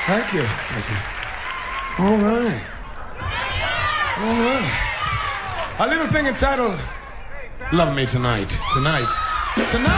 Thank you. Thank you. All right. All right. A little thing entitled Love Me Tonight. Tonight.